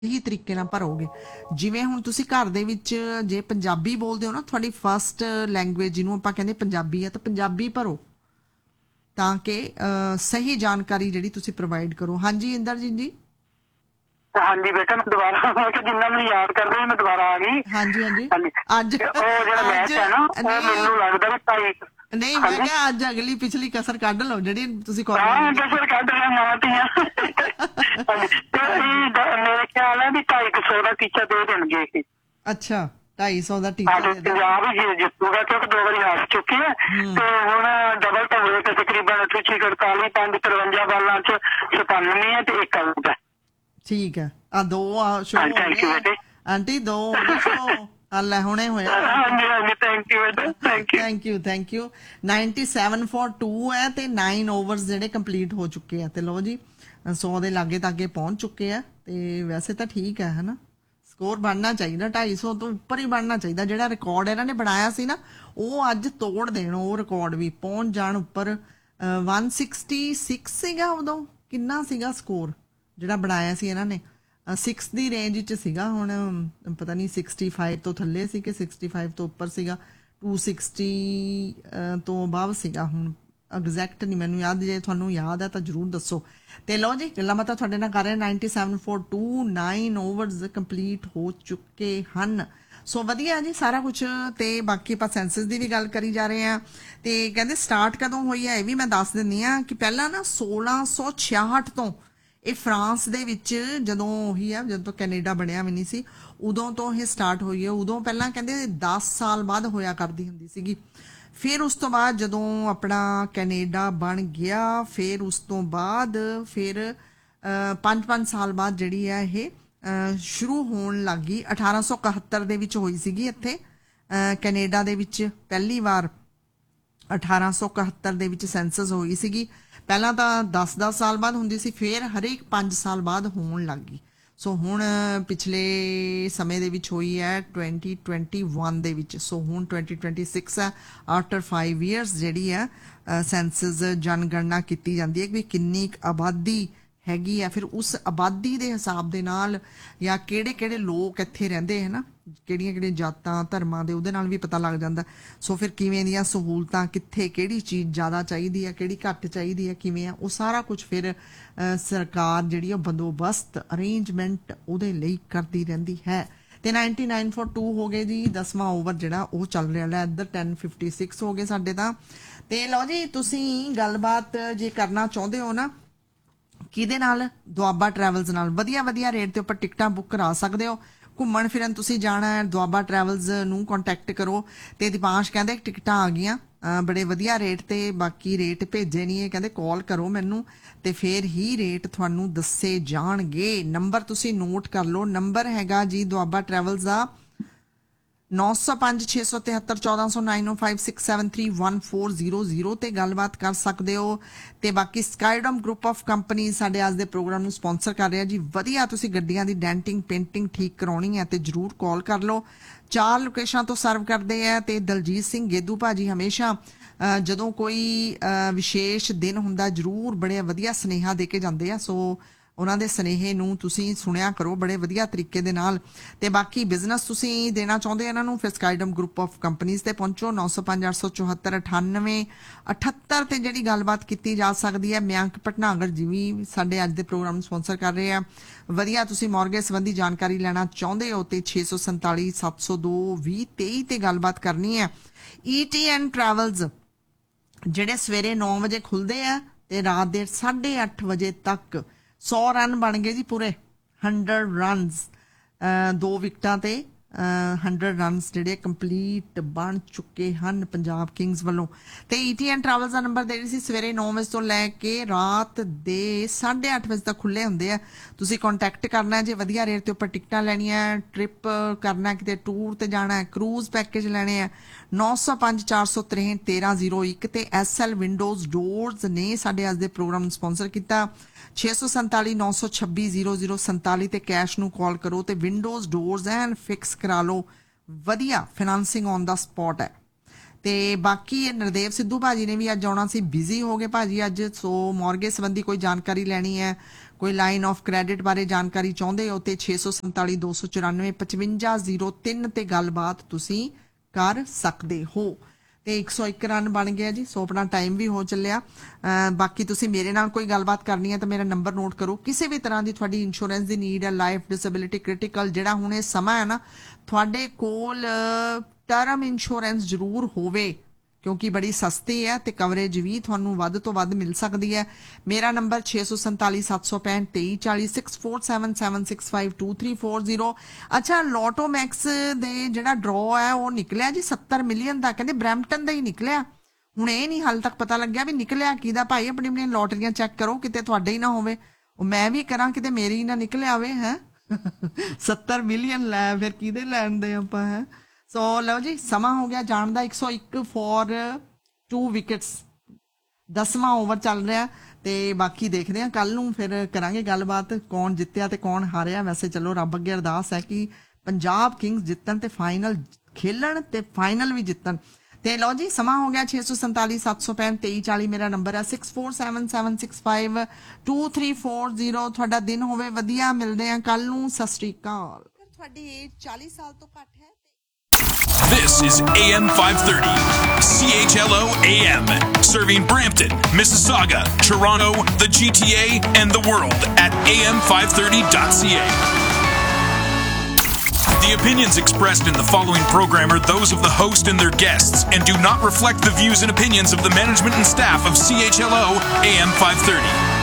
ਹੀ ਤਰੀਕੇ ਨਾਲ ਭਰੋਗੇ। ਜਿਵੇਂ ਹੁਣ ਤੁਸੀਂ ਘਰ ਦੇ ਵਿੱਚ ਜੇ ਪੰਜਾਬੀ ਬੋਲਦੇ ਹੋ ਨਾ, ਤੁਹਾਡੀ ਫਸਟ ਲੈਂਗੁਏਜ ਜਿਹਨੂੰ ਆਪਾਂ ਕਹਿੰਦੇ ਪੰਜਾਬੀ ਆ, ਤਾਂ ਪੰਜਾਬੀ ਭਰੋ ਤਾਂ ਕਿ ਸਹੀ ਜਾਣਕਾਰੀ ਜਿਹੜੀ ਤੁਸੀਂ ਪ੍ਰੋਵਾਈਡ ਕਰੋ। ਹਾਂਜੀ ਇੰਦਰਜੀਤ ਜੀ। ਹਾਂਜੀ ਬੇਟਾ, ਮੈਂ ਦੁਬਾਰਾ ਮੈਂ ਕਿਹਾ ਜਿੰਨਾ ਮੈਨੂੰ ਯਾਦ ਕਰ ਰਹੀ ਮੈਂ ਦੁਬਾਰਾ ਆ ਗਈ। ਹਾਂਜੀ ਹਾਂਜੀ। ਹਾਂਜੀ, ਅੱਜ ਉਹ ਜਿਹੜਾ ਮੈਚ ਹੈ ਨਾ, ਉਹ ਨਹੀਂ ਮੈਨੂੰ ਲੱਗਦਾ ਵੀ ਢਾਈ। ਨਹੀਂ, ਮੈਂ ਹਾਂਜੀ, ਕਿਹਾ ਅੱਜ ਅਗਲੀ ਪਿਛਲੀ ਕਸਰ ਕੱਢ ਲਓ ਜਿਹੜੀ ਤੁਸੀਂ ਹਾਂ ਕਾਲ। ਕਸਰ ਕੱਢ ਰਿਹਾ ਮਾਂ ਧੀਆਂ। ਹਾਂਜੀ, ਤੇ ਮੇਰੇ ਖਿਆਲ ਹੈ ਵੀ 250 ਦਾ ਟੀਚਾ ਦੇ ਦੇਣਗੇ ਇਹ। ਅੱਛਾ, 250 ਦਾ ਸਾਡੇ ਟੀਚਾ ਦੇ ਦੇ। ਪੰਜਾਬ ਹੀ ਜਿੱਤੂਗਾ ਕਿਉਂਕਿ 2 ਵਾਰੀ ਹਾਰ ਚੁੱਕੇ ਹੈ। ਤੇ ਹੁਣ ਡਬਲ ਟੱਬਰੇ ਤੇ ਤਕਰੀਬਨ 48 5 53 ਬਾਲਾਂ ਚ 97 ਹੈ ਤੇ 1 ਆਊਟ ਹੈ। ਠੀਕ ਹੈ, ਆ ਦੋ ਆ ਸ਼ੋ ਹੋ ਥੈਂਕ ਯੂ ਗਏ ਬੇਟੇ। ਆਂਟੀ, ਦੋ ਸ਼ੋ ਆ ਲੈ ਹੁਣੇ ਹੋਇਆ। ਹਾਂਜੀ ਹਾਂਜੀ, ਥੈਂਕ ਯੂ ਬੇਟਾ, thank you. Thank you 97 for 2 ਹੈ ਤੇ 9 ਓਵਰਸ ਜਿਹੜੇ ਕੰਪਲੀਟ ਹੋ ਚੁੱਕੇ ਆ। ਤੇ ਲਓ ਜੀ 100 ਦੇ ਲਾਗੇ ਤਾਗੇ ਪਹੁੰਚ ਚੁੱਕੇ ਆ। ਤੇ ਵੈਸੇ ਤਾਂ ਠੀਕ ਹੈ ਹਨਾ, ਸਕੋਰ ਬਣਨਾ ਚਾਹੀਦਾ 250 ਤੋਂ ਉੱਪਰ ਹੀ ਬਣਨਾ ਚਾਹੀਦਾ। ਜਿਹੜਾ ਰਿਕਾਰਡ ਇਹਨਾਂ ਨੇ ਬਣਾਇਆ ਸੀ ਨਾ, ਉਹ ਅੱਜ ਤੋੜ ਦੇਣ, ਉਹ ਰਿਕਾਰਡ ਵੀ ਪਹੁੰਚ ਜਾਣ ਉੱਪਰ। 166 ਸੀਗਾ ਉਦੋਂ, ਕਿੰਨਾ ਸੀਗਾ ਸਕੋਰ ਜਿਹੜਾ ਬਣਾਇਆ ਸੀ ਇਹਨਾਂ ਨੇ? 6 ਦੀ ਰੇਂਜ ਵਿੱਚ ਸੀਗਾ। ਹੁਣ ਪਤਾ ਨਹੀਂ 65 ਤੋਂ ਥੱਲੇ ਸੀ ਕਿ 65 ਤੋਂ ਉੱਪਰ ਸੀਗਾ। 260 ਤੋਂ ਅਬਵ ਸੀਗਾ। ਹੁਣ ਐਗਜ਼ੈਕਟ ਨਹੀਂ ਮੈਨੂੰ ਯਾਦ, ਜੇ ਤੁਹਾਨੂੰ ਯਾਦ ਹੈ ਤਾਂ ਜ਼ਰੂਰ ਦੱਸੋ। ਤੇ ਲਓ ਜੀ, ਗੱਲਾਂ ਬਾਤਾਂ ਤੁਹਾਡੇ ਨਾਲ ਕਰ ਰਹੇ 97 ਫॉर 2, 9 ਓਵਰਸ ਕੰਪਲੀਟ ਹੋ ਚੁੱਕੇ ਹਨ। ਸੋ ਵਧੀਆ ਜੀ ਸਾਰਾ ਕੁਝ। ਤੇ ਬਾਕੀ ਆਪਾਂ ਸੈਂਸਸ ਦੀ ਵੀ ਗੱਲ ਕਰੀ ਜਾ ਰਹੇ ਆ। ਤੇ ਕਹਿੰਦੇ ਸਟਾਰਟ ਕਦੋਂ ਹੋਈ ਹੈ ਇਹ ਵੀ ਮੈਂ ਦੱਸ ਦਿੰਦੀ ਆ ਕਿ ਪਹਿਲਾਂ ਨਾ 1666 ਤੋਂ ਇਹ ਫਰਾਂਸ ਦੇ ਵਿੱਚ, ਜਦੋਂ ਉਹੀ ਆ ਜਦੋਂ ਕੈਨੇਡਾ ਬਣਿਆ ਵੀ ਨਹੀਂ ਸੀ ਉਦੋਂ ਤੋਂ ਇਹ ਸਟਾਰਟ ਹੋਈ ਹੈ। ਉਦੋਂ ਪਹਿਲਾਂ ਕਹਿੰਦੇ 10 ਸਾਲ ਬਾਅਦ ਹੋਇਆ ਕਰਦੀ ਹੁੰਦੀ ਸੀਗੀ। ਫਿਰ ਉਸ ਤੋਂ ਬਾਅਦ ਜਦੋਂ ਆਪਣਾ ਕੈਨੇਡਾ ਬਣ ਗਿਆ, ਫਿਰ ਉਸ ਤੋਂ ਬਾਅਦ ਫਿਰ 5-5 ਸਾਲ ਬਾਅਦ ਜਿਹੜੀ ਹੈ ਇਹ ਸ਼ੁਰੂ ਹੋਣ ਲੱਗ ਗਈ। 1871 ਦੇ ਵਿੱਚ ਹੋਈ ਸੀਗੀ ਇੱਥੇ ਕੈਨੇਡਾ ਦੇ ਵਿੱਚ ਪਹਿਲੀ ਵਾਰ। 1871 ਦੇ ਵਿੱਚ ਸੈਂਸਸ ਹੋਈ ਸੀਗੀ। ਪਹਿਲਾਂ ਤਾਂ 10-10 ਸਾਲ ਬਾਅਦ ਹੁੰਦੀ ਸੀ, ਫਿਰ ਹਰੇਕ 5 ਸਾਲ ਬਾਅਦ ਹੋਣ ਲੱਗ ਗਈ। ਸੋ ਹੁਣ ਪਿਛਲੇ ਸਮੇਂ ਦੇ ਵਿੱਚ ਹੋਈ ਹੈ 2021 ਦੇ ਵਿੱਚ। ਸੋ ਹੁਣ 2026 ਹੈ, ਆਫਟਰ 5 ਇਅਰਸ ਜਿਹੜੀ ਹੈ ਸੈਂਸਸ ਜਨਗਣਨਾ ਕੀਤੀ ਜਾਂਦੀ ਹੈ ਕਿ ਕਿੰਨੀ ਆਬਾਦੀ ਹੈਗੀ ਆ। ਫਿਰ ਉਸ ਆਬਾਦੀ ਦੇ ਹਿਸਾਬ ਦੇ ਨਾਲ ਜਾਂ ਕਿਹੜੇ ਕਿਹੜੇ ਲੋਕ ਇੱਥੇ ਰਹਿੰਦੇ ਹੈ ਨਾ, ਕਿਹੜੀਆਂ ਕਿਹੜੀਆਂ ਜਾਤਾਂ ਧਰਮਾਂ ਦੇ, ਉਹਦੇ ਨਾਲ ਵੀ ਪਤਾ ਲੱਗ ਜਾਂਦਾ। ਸੋ ਫਿਰ ਕਿਵੇਂ ਦੀਆਂ ਸਹੂਲਤਾਂ, ਕਿੱਥੇ ਕਿਹੜੀ ਚੀਜ਼ ਜ਼ਿਆਦਾ ਚਾਹੀਦੀ ਹੈ, ਕਿਹੜੀ ਘੱਟ ਚਾਹੀਦੀ ਹੈ, ਕਿਵੇਂ ਆ, ਉਹ ਸਾਰਾ ਕੁਝ ਫਿਰ ਸਰਕਾਰ ਜਿਹੜੀ ਉਹ ਬੰਦੋਬਸਤ ਅਰੇਂਜਮੈਂਟ ਉਹਦੇ ਲਈ ਕਰਦੀ ਰਹਿੰਦੀ ਹੈ। ਤੇ 99 ਫॉर 2 ਹੋ ਗਏ ਜੀ, 10ਵਾਂ ਓਵਰ ਜਿਹੜਾ ਉਹ ਚੱਲ ਰਿਹਾ ਹੈ। ਇੱਧਰ 10:56 ਹੋ ਗਏ ਸਾਡੇ ਤਾਂ। ਤੇ ਲਓ ਜੀ, ਤੁਸੀਂ ਗੱਲਬਾਤ ਜੇ ਕਰਨਾ ਚਾਹੁੰਦੇ ਹੋ ਨਾ ਕਿਹਦੇ ਨਾਲ, ਦੁਆਬਾ ਟਰੈਵਲਸ ਨਾਲ ਵਧੀਆ ਵਧੀਆ ਰੇਟ ਤੇ ਉੱਪਰ ਟਿਕਟਾਂ ਬੁੱਕ ਕਰਾ ਸਕਦੇ ਹੋ। ਘੁੰਮਣ ਫਿਰਨ ਤੁਸੀਂ ਜਾਣਾ ਹੈ, ਦੁਆਬਾ ਟਰੈਵਲਸ ਨੂੰ ਕੰਟੈਕਟ ਕਰੋ। ਤੇ ਦੀਪਾਂਸ਼ ਕਹਿੰਦੇ ਟਿਕਟਾਂ ਆ ਗਈਆਂ ਬੜੇ ਵਧੀਆ ਰੇਟ ਤੇ। ਬਾਕੀ ਰੇਟ ਭੇਜੇ ਨਹੀਂ, ਇਹ ਕਹਿੰਦੇ ਕਾਲ ਕਰੋ ਮੈਨੂੰ ਤੇ ਫਿਰ ਹੀ ਰੇਟ ਤੁਹਾਨੂੰ ਦੱਸੇ ਜਾਣਗੇ। ਨੰਬਰ ਤੁਸੀਂ ਨੋਟ ਕਰ ਲਓ, ਨੰਬਰ ਹੈਗਾ ਜੀ ਦੁਆਬਾ ਟਰੈਵਲਸ ਦਾ 905 673 1400 9056731400 ਤੇ ਗੱਲਬਾਤ ਕਰ ਸਕਦੇ ਹੋ। ਤੇ ਬਾਕੀ ਸਕਾਈਡਮ ਗਰੁੱਪ ਆਫ ਕੰਪਨੀ ਸਾਡੇ ਅੱਜ ਦੇ ਪ੍ਰੋਗਰਾਮ ਨੂੰ ਸਪਾਂਸਰ ਕਰ ਰਿਹਾ ਜੀ। ਵਧੀਆ ਤੁਸੀਂ ਗੱਡੀਆਂ ਦੀ ਡੈਂਟਿੰਗ ਪੇਂਟਿੰਗ ਠੀਕ ਕਰਾਉਣੀ ਹੈ ਤੇ ਜਰੂਰ ਕਾਲ ਕਰ ਲਓ। 4 ਲੋਕੇਸ਼ਨਾਂ ਤੋਂ ਸਰਵ ਕਰਦੇ ਆ। ਤੇ ਦਲਜੀਤ ਸਿੰਘ ਗੇਦੂ ਭਾਜੀ ਹਮੇਸ਼ਾ ਜਦੋਂ ਕੋਈ ਵਿਸ਼ੇਸ਼ ਦਿਨ ਹੁੰਦਾ ਜਰੂਰ ਬੜੇ ਵਧੀਆ ਸੁਨੇਹਾ ਦੇ ਕੇ ਜਾਂਦੇ ਆ। ਸੋ ਉਹਨਾਂ ਦੇ ਸੁਨੇਹੇ ਨੂੰ ਤੁਸੀਂ ਸੁਣਿਆ ਕਰੋ ਬੜੇ ਵਧੀਆ ਤਰੀਕੇ ਦੇ ਨਾਲ। ਤੇ ਬਾਕੀ ਬਿਜ਼ਨਸ ਤੁਸੀਂ ਦੇਣਾ ਚਾਹੁੰਦੇ ਇਹਨਾਂ ਨੂੰ, ਫਿਰ ਸਕਾਈਡਮ ਗਰੁੱਪ ਆਫ ਕੰਪਨੀਜ਼ ਤੇ ਪਹੁੰਚੋ। 905 874 98 ਤੇ ਜਿਹੜੀ ਗੱਲਬਾਤ ਕੀਤੀ ਜਾ ਸਕਦੀ ਹੈ। ਮਯੰਕ ਭਟਨਾਗਰ ਜੀ ਵੀ ਸਾਡੇ ਅੱਜ ਦੇ ਪ੍ਰੋਗਰਾਮ ਨੂੰ ਸਪਾਂਸਰ ਕਰ ਰਹੇ ਆ। ਵਧੀਆ ਤੁਸੀਂ ਮੌਰਗੇਜ ਸੰਬੰਧੀ ਜਾਣਕਾਰੀ ਲੈਣਾ ਚਾਹੁੰਦੇ ਹੋ ਤੇ 647 702 2023 ਤੇ ਗੱਲਬਾਤ ਕਰਨੀ ਹੈ। ETN ਟਰੈਵਲਸ ਜਿਹੜੇ ਸਵੇਰੇ 9 ਵਜੇ ਖੁੱਲਦੇ ਆ ਤੇ ਰਾਤ ਦੇ 8:30 ਵਜੇ ਤੱਕ 100 ਰਨ ਬਣ ਗਏ ਜੀ ਪੂਰੇ। 100 ਰਨਸ, 2 ਵਿਕਟਾਂ ਤੇ 100 ਰਨਸ ਜਿਹੜੇ ਕੰਪਲੀਟ ਬਣ ਚੁੱਕੇ ਹਨ ਪੰਜਾਬ ਕਿੰਗਸ ਵੱਲੋਂ। ਤੇ ETN ਟਰੈਵਲਸ ਦਾ ਨੰਬਰ ਦੇ ਰਹੀ ਸੀ, ਸਵੇਰੇ 9 ਵਜੇ ਤੋਂ ਲੈ ਕੇ ਰਾਤ ਦੇ 8:30 ਵਜੇ ਤੱਕ ਖੁੱਲੇ ਹੁੰਦੇ ਆ। ਤੁਸੀਂ ਕੰਟੈਕਟ ਕਰਨਾ ਜੇ ਵਧੀਆ ਰੇਟ ਤੇ ਉੱਪਰ ਟਿਕਟਾਂ ਲੈਣੀਆਂ, ਟ੍ਰਿਪ ਕਰਨਾ, ਕਿਤੇ ਟੂਰ ਤੇ ਜਾਣਾ ਹੈ, ਕਰੂਜ਼ ਪੈਕੇਜ ਲੈਣੇ ਆ। 905 463 1301 ਤੇ SL ਵਿੰਡੋਜ਼ ਡੋਰਸ ਨੇ ਸਾਡੇ ਅੱਜ ਦੇ ਪ੍ਰੋਗਰਾਮ ਨੂੰ ਸਪਾਂਸਰ ਕੀਤਾ। 647 926 0047 ਤੇ ਕੈਸ਼ ਨੂੰ ਕਾਲ ਕਰੋ ਤੇ ਵਿੰਡੋਜ਼ ਡੋਰਸ ਐਂਡ ਫਿਕਸ ਕਰਾ ਲਓ। ਵਧੀਆ ਫਾਈਨਾਂਸਿੰਗ ਔਨ ਦਾ ਸਪੌਟ ਹੈ। ਤੇ ਬਾਕੀ ਨਰਦੇਵ ਸਿੱਧੂ ਭਾਜੀ ਨੇ ਵੀ ਅੱਜ ਆਉਣਾ ਸੀ, ਬਿਜ਼ੀ ਹੋ ਗਏ ਭਾਜੀ ਅੱਜ। ਸੋ ਮੌਰਗੇਜ ਸੰਬੰਧੀ ਕੋਈ ਜਾਣਕਾਰੀ ਲੈਣੀ ਹੈ, कोई लाइन ऑफ क्रेडिट बारे जानकारी चाਹੁੰਦੇ हो ਤੇ 647 294 5503 ਤੇ ਗੱਲਬਾਤ ਤੁਸੀਂ ਕਰ ਸਕਦੇ ਹੋ। ਤੇ 101 ਰਨ ਬਣ ਗਿਆ ਜੀ। ਸੋ ਆਪਣਾ ਟਾਈਮ ਵੀ ਹੋ ਚੱਲਿਆ। ਬਾਕੀ ਤੁਸੀਂ ਮੇਰੇ ਨਾਲ ਕੋਈ ਗੱਲਬਾਤ ਕਰਨੀ ਹੈ ਤਾਂ ਮੇਰਾ ਨੰਬਰ ਨੋਟ ਕਰੋ। ਕਿਸੇ ਵੀ ਤਰ੍ਹਾਂ ਦੀ ਤੁਹਾਡੀ ਇੰਸ਼ੋਰੈਂਸ ਦੀ ਨੀਡ ਹੈ, ਲਾਈਫ, ਡਿਸੇਬਿਲਿਟੀ, ਕ੍ਰਿਟੀਕਲ, ਜਿਹੜਾ ਹੁਣ ਇਹ ਸਮਾਂ ਹੈ ਨਾ, ਤੁਹਾਡੇ ਕੋਲ ਟਰਮ ਇੰਸ਼ੋਰੈਂਸ ਜ਼ਰੂਰ ਹੋਵੇ ਕਿਉਂਕਿ ਬੜੀ ਸਸਤੀ ਹੈ ਤੇ ਕਵਰੇਜ ਵੀ ਤੁਹਾਨੂੰ ਵੱਧ ਤੋਂ ਵੱਧ ਮਿਲ ਸਕਦੀ ਹੈ। ਮੇਰਾ ਨੰਬਰ 647 765 2340 6477652340। ਅੱਛਾ, ਲੋਟੋ ਮੈਕਸ ਦੇ ਜਿਹੜਾ ਡਰੋ ਹੈ ਉਹ ਨਿਕਲਿਆ ਜੀ 70 ਮਿਲੀਅਨ ਦਾ, ਕਹਿੰਦੇ ਬਰੈਂਪਟਨ ਦਾ ਹੀ ਨਿਕਲਿਆ। ਹੁਣ ਇਹ ਨਹੀਂ ਹਾਲੇ ਤੱਕ ਪਤਾ ਲੱਗਿਆ ਵੀ ਨਿਕਲਿਆ ਕਿਹਦਾ। ਭਾਈ ਆਪਣੀ ਆਪਣੀਆਂ ਲੋਟਰੀਆਂ ਚੈੱਕ ਕਰੋ, ਕਿਤੇ ਤੁਹਾਡੇ ਹੀ ਨਾ ਹੋਵੇ। ਉਹ ਮੈਂ ਵੀ ਕਰਾਂ, ਕਿਤੇ ਮੇਰੀ ਹੀ ਨਾ ਨਿਕਲਿਆ ਹੋਵੇ। ਹੈ 70 ਮਿਲੀਅਨ ਲੈ ਫਿਰ ਕਿਹਦੇ ਲੈਣ ਦੇ ਆਪਾਂ। ਹੈ ਸੋ ਲਓ ਜੀ, ਸਮਾਂ ਹੋ ਗਿਆ ਜਾਣ ਦਾ। 101 ਫॉर 2 ਵਿਕਟਸ, 10ਵਾਂ ਓਵਰ ਚੱਲ ਰਿਹਾ ਤੇ ਬਾਕੀ ਦੇਖਦੇ ਹਾਂ ਕੱਲ ਨੂੰ ਫਿਰ ਕਰਾਂਗੇ ਗੱਲਬਾਤ ਕੌਣ ਜਿੱਤਿਆ ਤੇ ਕੌਣ ਹਾਰਿਆ। ਵੈਸੇ ਚਲੋ ਰੱਬ ਅੱਗੇ ਅਰਦਾਸ ਹੈ ਕਿ ਪੰਜਾਬ ਕਿੰਗਸ ਜਿੱਤਣ ਤੇ ਫਾਈਨਲ ਖੇਲਣ ਤੇ ਫਾਈਨਲ ਵੀ ਜਿੱਤਣ। ਤੇ ਲਓ ਜੀ, ਸਮਾਂ ਹੋ ਗਿਆ 647 765 2340। ਮੇਰਾ ਨੰਬਰ ਹੈ 6477652340। ਤੁਹਾਡਾ ਦਿਨ ਹੋਵੇ ਵਧੀਆ। ਮਿਲਦੇ ਹਾਂ ਕੱਲ ਨੂੰ। ਸਤਿ ਸ਼੍ਰੀ ਅਕਾਲ। ਤੁਹਾਡੀ ਏਜ 40 ਸਾਲ ਤੋਂ ਘੱਟ ਹੈ। This is AM 530, CHLO AM, serving Brampton, Mississauga, Toronto, the GTA, and the world at am530.ca. The opinions expressed in the following program are those of the host and their guests and do not reflect the views and opinions of the management and staff of CHLO AM 530.